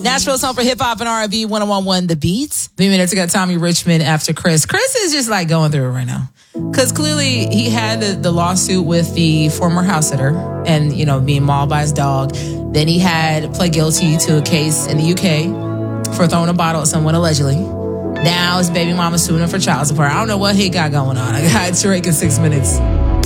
Nashville's home for hip hop and R&B. 101.1 The Beats. 3 minutes ago, Tommy Richmond after Chris. Chris is just like going through it right now. Because clearly he had the lawsuit with the former house sitter and, you know, being mauled by his dog. Then he had pled guilty to a case in the UK for throwing a bottle at someone allegedly. Now his baby mama suing him for child support. I don't know what he got going on. I got Drake in 6 minutes.